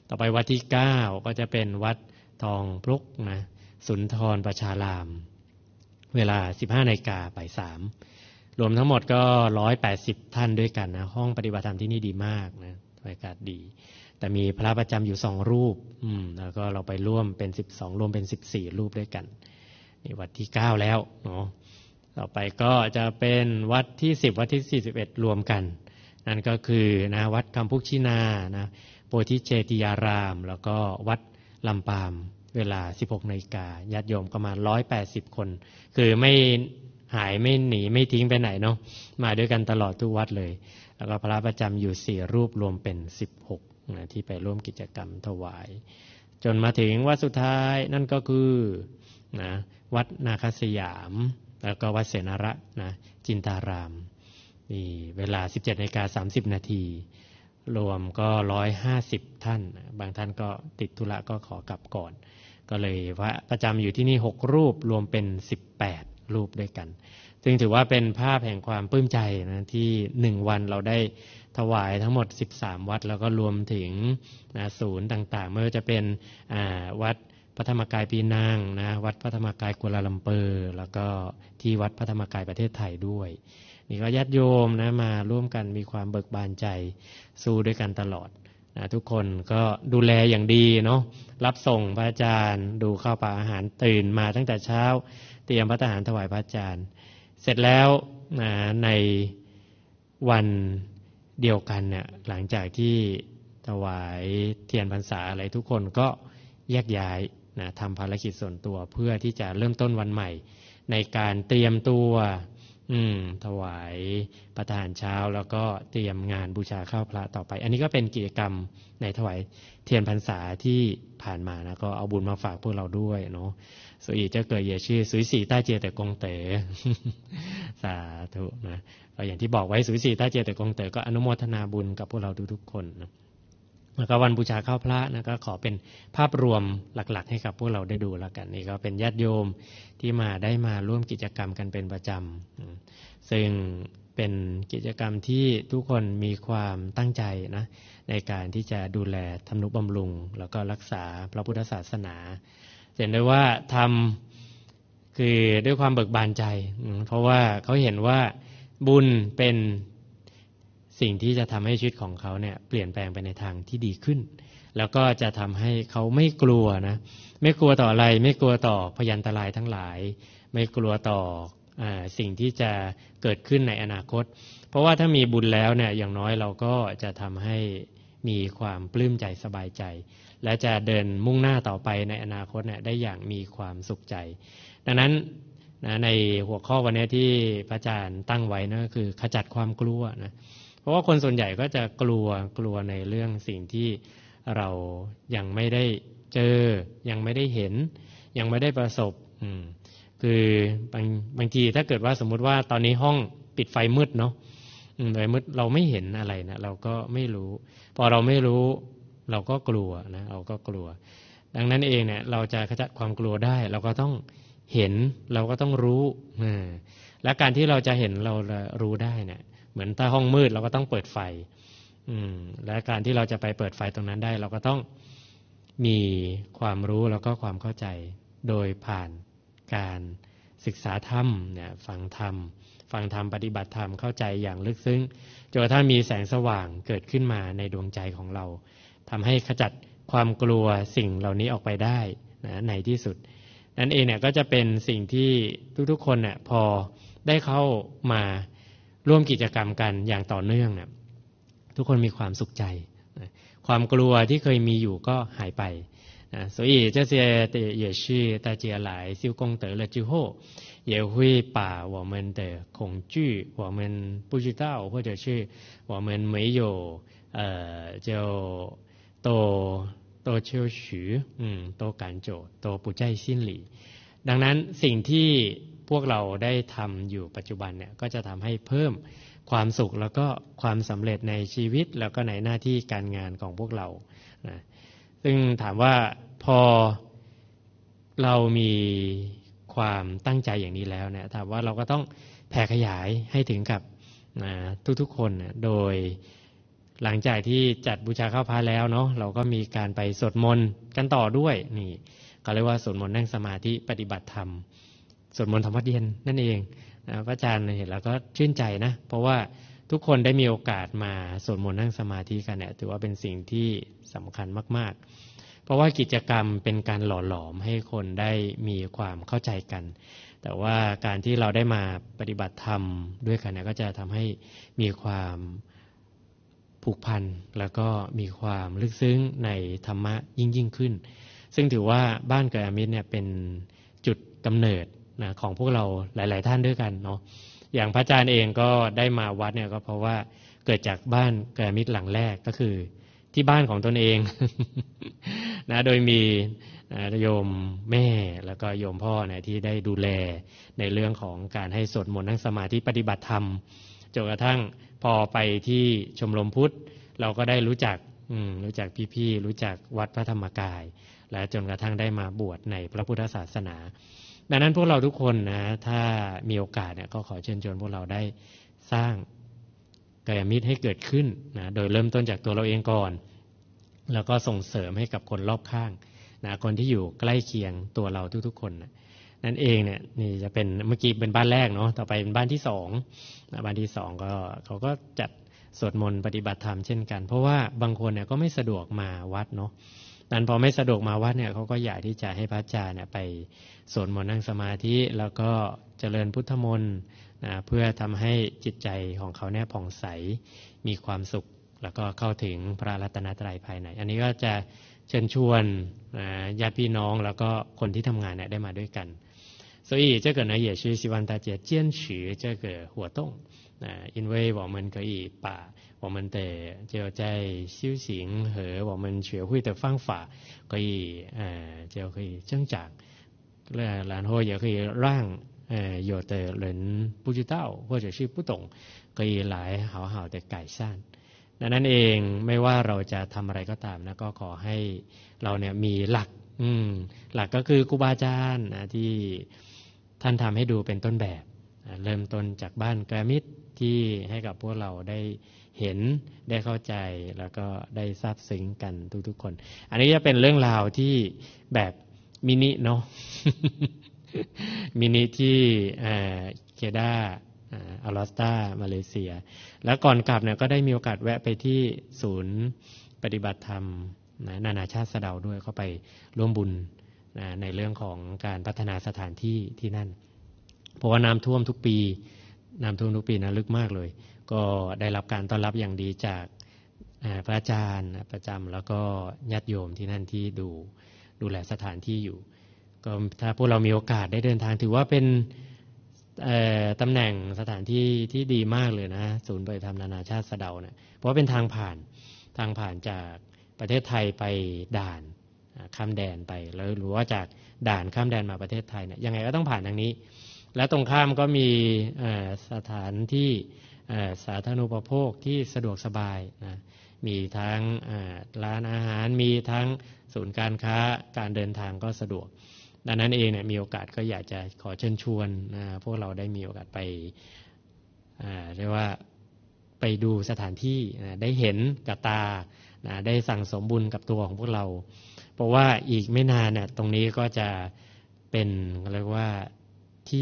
ต่อไปวัดที่9ก็จะเป็นวัดทองพลุกนะสุนทรประชารามเวลา 15:00 นบ่าย 3รวมทั้งหมดก็180ท่านด้วยกันนะห้องปฏิบัติธรรมที่นี่ดีมากนะบรรยากาศดีแต่มีพระประจำอยู่2รูปแล้วก็เราไปร่วมเป็น12รวมเป็น14รูปด้วยกันนี่วัดที่9แล้วเนาะต่อไปก็จะเป็นวัดที่10วัดที่41รวมกันนั่นก็คือนะวัดคำพุกชินานะโพธิเจติยารามแล้วก็วัดลำปามเวลา 16:00 นญาติโยมประมาณ180คนคือไม่หายไม่หนีไม่ทิ้งไปไหนเนาะมาด้วยกันตลอดทุกวัดเลยแล้วก็พระประจำอยู่4รูปรวมเป็น16นะที่ไปร่วมกิจกรรมถวายจนมาถึงวัดสุดท้ายนั่นก็คือนะวัดนาคสยามแล้วก็วัดเสนาระนะจินตารามนี่เวลา 17:30 นรวมก็150ท่านบางท่านก็ติดธุระก็ขอกลับก่อนก็เลยพระประจำอยู่ที่นี่6รูปรวมเป็น18รูปด้วยกันซึ่งถือว่าเป็นภาพแห่งความปลื้มใจนะที่1วันเราได้ถวายทั้งหมด13วัดแล้วก็รวมถึงนะศูนย์ต่างๆไม่ว่าจะเป็นวัดพระธรรมกายปีนังนะวัดพระธรรมกายกัวลาลัมเปอร์แล้วก็ที่วัดพระธรรมกายประเทศไทยด้วยนี่ก็ญาติโยมนะมาร่วมกันมีความเบิกบานใจสู้ด้วยกันตลอดนะทุกคนก็ดูแลอย่างดีเนาะรับส่งพระอาจารย์ดูข้าวปลาอาหารตื่นมาตั้งแต่เช้าเตรียมพระทหารถวายพระอาจารย์เสร็จแล้วนะในวันเดียวกันเนี่ยหลังจากที่ถวายเทียนพรรษาอะไรทุกคนก็แยกย้ายนะทำภารกิจส่วนตัวเพื่อที่จะเริ่มต้นวันใหม่ในการเตรียมตัวถวายประทานเช้าแล้วก็เตรียมงานบูชาข้าวพระต่อไปอันนี้ก็เป็นกิจกรรมในถวายเทียนพรรษาที่ผ่านมานะก็เอาบุญมาฝากพวกเราด้วยเนาะ所以这个也是随喜大家的功德สาธุนะก็อย่างที่บอกไว้随喜大家的功德ก็อนุโมทนาบุญกับพวกเราทุกๆคนนะแล้วก็วันบูชาข้าวพระนะก็ขอเป็นภาพรวมหลักๆให้กับพวกเราได้ดูแล้วกันนี่ก็เป็นญาติโยมที่ได้มาร่วมกิจกรรมกันเป็นประจำซึ่งเป็นกิจกรรมที่ทุกคนมีความตั้งใจนะในการที่จะดูแลทำนุบำรุงแล้วก็รักษาพระพุทธศาสนาเห็นได้ว่าทำคือด้วยความเบิกบานใจเพราะว่าเขาเห็นว่าบุญเป็นสิ่งที่จะทำให้ชีวิตของเขาเนี่ยเปลี่ยนแปลงไปในทางที่ดีขึ้นแล้วก็จะทำให้เขาไม่กลัวนะไม่กลัวต่ออะไรไม่กลัวต่อพยันตรายทั้งหลายไม่กลัวต่อสิ่งที่จะเกิดขึ้นในอนาคตเพราะว่าถ้ามีบุญแล้วเนี่ยอย่างน้อยเราก็จะทำให้มีความปลื้มใจสบายใจและจะเดินมุ่งหน้าต่อไปในอนาคตเนี่ยได้อย่างมีความสุขใจดังนั้นนะในหัวข้อวันนี้ที่พระอาจารย์ตั้งไว้นะคือขจัดความกลัวนะเพราะว่าคนส่วนใหญ่ก็จะกลัวในเรื่องสิ่งที่เรายังไม่ได้เจอยังไม่ได้เห็นยังไม่ได้ประสบคือบางทีถ้าเกิดว่าสมมุติว่าตอนนี้ห้องปิดไฟมืดเนาะไฟมืดเราไม่เห็นอะไรนะเราก็ไม่รู้พอเราไม่รู้เราก็กลัวนะเราก็กลัวดังนั้นเองเนี่ยเราจะขจัดความกลัวได้เราก็ต้องเห็นเราก็ต้องรู้และการที่เราจะเห็นเรารู้ได้เนี่ยเหมือนถ้าห้องมืดเราก็ต้องเปิดไฟและการที่เราจะไปเปิดไฟตรงนั้นได้เราก็ต้องมีความรู้แล้วก็ความเข้าใจโดยผ่านการศึกษาธรรมเนี่ยฟังธรรมปฏิบัติธรรมเข้าใจอย่างลึกซึ้งจนกระทั่งมีแสงสว่างเกิดขึ้นมาในดวงใจของเราทำให้ขจัดความกลัวสิ่งเหล่านี้ออกไปได้นะในที่สุดนั่นเองเนี่ยก็จะเป็นสิ่งที่ทุกๆคนเนี่ยพอได้เข้ามาร่วมกิจกรรมกันอย่างต่อเนื่องเนี่ยทุกคนมีความสุขใจนะความกลัวที่เคยมีอยู่ก็หายไปนะ所以这些也是大家来修功德了之后也会把我们的恐惧我们不知道或者是我们没有就多修持多感受多不在心里ดังนั้นสิ่งที่พวกเราได้ทำอยู่ปัจจุบันเนี่ยก็จะทำให้เพิ่มความสุขแล้วก็ความสำเร็จในชีวิตแล้วก็ในหน้าที่การงานของพวกเรานะซึ่งถามว่าพอเรามีความตั้งใจอย่างนี้แล้วเนี่ยถามว่าเราก็ต้องแผ่ขยายให้ถึงกับทุกๆคนโดยหลังจากที่จัดบูชาข้าวพระแล้วเนาะเราก็มีการไปสวดมนต์กันต่อด้วยนี่ก็เรียกว่าสวดมนต์นั่งสมาธิปฏิบัติธรรมสวดมนต์ธรรมวัดเย็นนั่นเองนะพระอาจารย์เห็นแล้วก็ชื่นใจนะเพราะว่าทุกคนได้มีโอกาสมาสวดมนต์นั่งสมาธิกันเนี่ยถือว่าเป็นสิ่งที่สำคัญมากๆเพราะว่ากิจกรรมเป็นการหล่อหลอมให้คนได้มีความเข้าใจกันแต่ว่าการที่เราได้มาปฏิบัติธรรมด้วยกันเนี่ยก็จะทำให้มีความผูกพันแล้วก็มีความลึกซึ้งในธรรมะยิ่งขึ้นซึ่งถือว่าบ้านเกิดอามิตรเนี่ยเป็นจุดกำเนิดนะของพวกเราหลายๆท่านด้วยกันเนาะอย่างพระอาจารย์เองก็ได้มาวัดเนี่ยก็เพราะว่าเกิดจากบ้านเกิดอามิตรหลังแรกก็คือที่บ้านของตนเอง นะโดยมีโยมแม่แล้วก็โยมพ่อเนี่ยที่ได้ดูแลในเรื่องของการให้สวดมนต์นั่งสมาธิปฏิบัติธรรมจนกระทั่งพอไปที่ชมรมพุทธเราก็ได้รู้จักพี่ๆรู้จักวัดพระธรรมกายและจนกระทั่งได้มาบวชในพระพุทธศาสนาดังนั้นพวกเราทุกคนนะถ้ามีโอกาสเนี่ยก็ขอเชิญชวนพวกเราได้สร้างกัลยาณมิตรให้เกิดขึ้นนะโดยเริ่มต้นจากตัวเราเองก่อนแล้วก็ส่งเสริมให้กับคนรอบข้างนะคนที่อยู่ใกล้เคียงตัวเราทุกๆคนนั่นเองเนี่ยนี่จะเป็นเมื่อกี้เป็นบ้านแรกเนาะต่อไปเป็นบ้านที่สองนะบ้านที่สองก็เขาก็จัดสวดมนต์ปฏิบัติธรรมเช่นกันเพราะว่าบางคนเนี่ยก็ไม่สะดวกมาวัดเนาะนั้นพอไม่สะดวกมาวัดเนี่ยเขาก็อยากที่จะให้พระอาจารย์เนี่ยไปสวดมนต์นั่งสมาธิแล้วก็เจริญพุทธมนต์นะเพื่อทำให้จิตใจของเขาเนี่ยผ่องใสมีความสุขแล้วก็เข้าถึงพระรัตนตรัยภายในอันนี้ก็จะเชิญชวนญาติพี่น้องแล้วก็คนที่ทำงานเนี่ยได้มาด้วยกัน所以这个呢也是希望大家坚持这个活动因为我们可以把我们的就在修行和我们学会的方法可以就可以增长然后也可以让有的人不知道或者是不懂可以来好好的改善ดังนั้นเองไม่ว่าเราจะทำอะไรก็ตามนะก็ขอให้เราเนี่ยมีหลักก็คือครูบาอาจารย์นะที่ท่านทำให้ดูเป็นต้นแบบเริ่มต้นจากบ้านกัลยาณมิตรที่ให้กับพวกเราได้เห็นได้เข้าใจแล้วก็ได้ซาบซึ้งกันทุกๆคนอันนี้จะเป็นเรื่องราวที่แบบมินิเนาะ มินิที่เคดาอัลลาสตามาเลเซียแล้วก่อนกลับเนี่ยก็ได้มีโอกาสแวะไปที่ศูนย์ปฏิบัติธรรมนานาชาติสะเดาด้วยเข้าไปร่วมบุญในเรื่องของการพัฒนาสถานที่ที่นั่นเพราะว่าน้ำท่วมทุกปีนะลึกมากเลยก็ได้รับการต้อนรับอย่างดีจากพระอาจารย์ประจำแล้วก็ญาติโยมที่นั่นที่ดูแลสถานที่อยู่ก็ถ้าพวกเรามีโอกาสได้เดินทางถือว่าเป็นตำแหน่งสถานที่ที่ดีมากเลยนะศูนย์ปฏิบัติธรรมนานาชาติสะเดาเนี่ยเพราะว่าเป็นทางผ่านจากประเทศไทยไปด่านข้ามแดนไปแล้วหรือว่าจากด่านข้ามแดนมาประเทศไทยเนี่ยยังไงก็ต้องผ่านทางนี้และตรงข้ามก็มีสถานที่สาธารณูปโภคที่สะดวกสบายนะมีทั้งร้านอาหารมีทั้งศูนย์การค้าการเดินทางก็สะดวกดังนั้นเองเนี่ยมีโอกาสก็อยากจะขอเชิญชวนพวกเราได้มีโอกาสไปเรียกว่าไปดูสถานที่ได้เห็นกับตาได้สั่งสมบุญกับตัวของพวกเราเพราะว่าอีกไม่นานเนี่ยตรงนี้ก็จะเป็นเรียกว่า